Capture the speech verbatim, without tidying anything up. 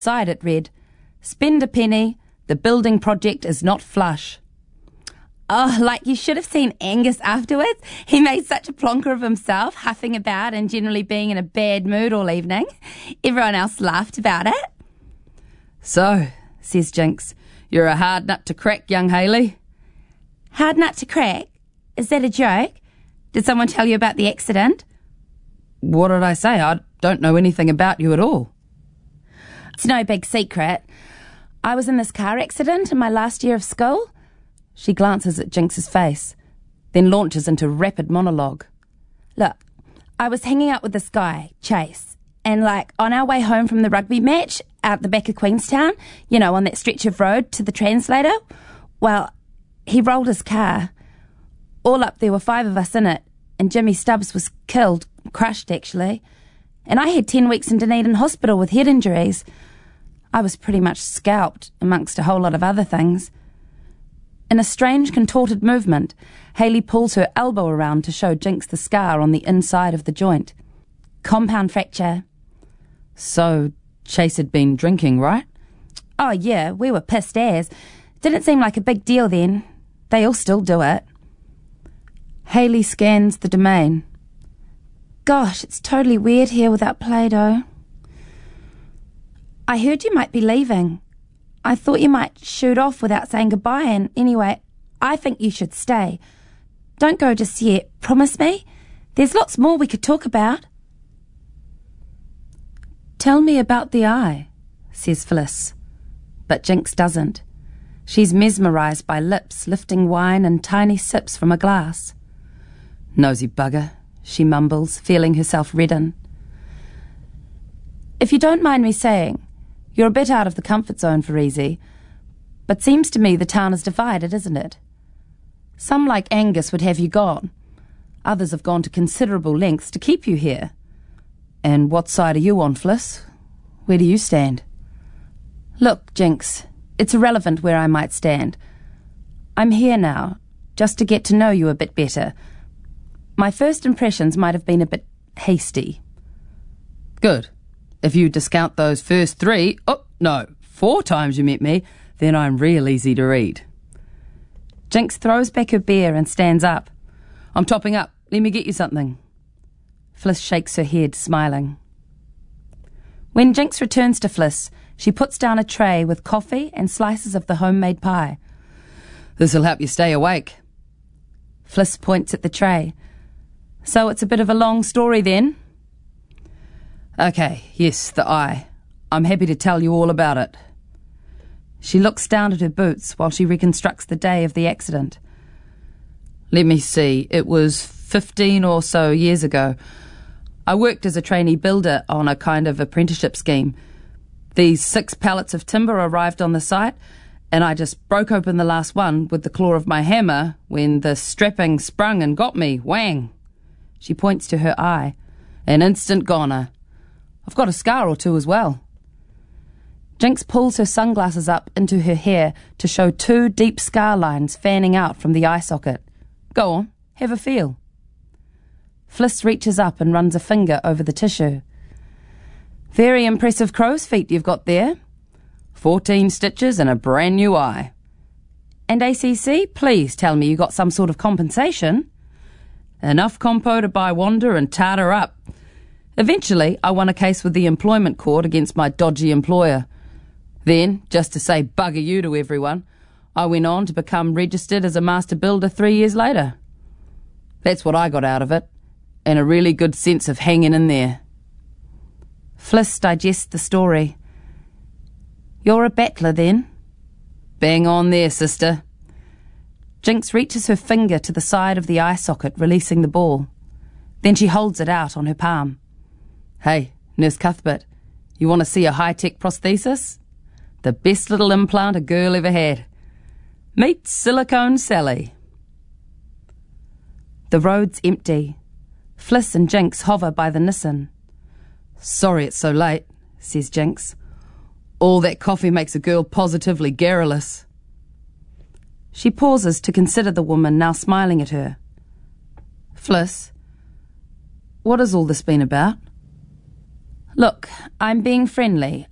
Side it read, "Spend a penny, the building project is not flush." Oh, like you should have seen Angus afterwards. He made such a plonker of himself, huffing about and generally being in a bad mood all evening. Everyone else laughed about it. "So," says Jinx, "you're a hard nut to crack, young Hayley." Hard nut to crack? Is that a joke? Did someone tell you about the accident? What did I say? I don't know anything about you at all. It's no big secret. I was in this car accident in my last year of school. She glances at Jinx's face, then launches into rapid monologue. Look, I was hanging out with this guy, Chase, and like on our way home from the rugby match out the back of Queenstown, you know, on that stretch of road to the translator, well, he rolled his car. All up there were five of us in it, and Jimmy Stubbs was killed, crushed actually, and I had ten weeks in Dunedin hospital with head injuries. I was pretty much scalped, amongst a whole lot of other things. In a strange, contorted movement, Hayley pulls her elbow around to show Jinx the scar on the inside of the joint. Compound fracture. So, Chase had been drinking, right? Oh yeah, we were pissed as. Didn't seem like a big deal then. They all still do it. Hayley scans the domain. Gosh, it's totally weird here without Play-Doh. I heard you might be leaving. I thought you might shoot off without saying goodbye, and anyway, I think you should stay. Don't go just yet, promise me? There's lots more we could talk about. Tell me about the eye, says Fliss. But Jinx doesn't. She's mesmerised by lips lifting wine and tiny sips from a glass. Nosy bugger, she mumbles, feeling herself redden. If you don't mind me saying, you're a bit out of the comfort zone for Easy, but seems to me the town is divided, isn't it? Some like Angus would have you gone. Others have gone to considerable lengths to keep you here. And what side are you on, Fliss? Where do you stand? Look, Jinx, it's irrelevant where I might stand. I'm here now, just to get to know you a bit better. My first impressions might have been a bit hasty. Good. If you discount those first three, oh, no, four times you met me, then I'm real easy to read. Jinx throws back her beer and stands up. I'm topping up. Let me get you something. Fliss shakes her head, smiling. When Jinx returns to Fliss, she puts down a tray with coffee and slices of the homemade pie. This'll help you stay awake. Fliss points at the tray. So it's a bit of a long story then? Okay, yes, the eye. I'm happy to tell you all about it. She looks down at her boots while she reconstructs the day of the accident. Let me see, it was fifteen or so years ago. I worked as a trainee builder on a kind of apprenticeship scheme. These six pallets of timber arrived on the site, and I just broke open the last one with the claw of my hammer when the strapping sprung and got me. Whang! She points to her eye. An instant goner. I've got a scar or two as well. Jinx pulls her sunglasses up into her hair to show two deep scar lines fanning out from the eye socket. Go on, have a feel. Fliss reaches up and runs a finger over the tissue. Very impressive crow's feet you've got there. Fourteen stitches and a brand new eye. And A C C, please tell me you got some sort of compensation. Enough compo to buy Wanda and tart her up. Eventually, I won a case with the employment court against my dodgy employer. Then, just to say bugger you to everyone, I went on to become registered as a master builder three years later. That's what I got out of it, and a really good sense of hanging in there. Fliss digests the story. You're a battler, then? Bang on there, sister. Jinx reaches her finger to the side of the eye socket, releasing the ball. Then she holds it out on her palm. Hey, Nurse Cuthbert, you want to see a high-tech prosthesis? The best little implant a girl ever had. Meet Silicone Sally. The road's empty. Fliss and Jinx hover by the Nissan. Sorry it's so late, says Jinx. All that coffee makes a girl positively garrulous. She pauses to consider the woman now smiling at her. Fliss, what has all this been about? Look, I'm being friendly.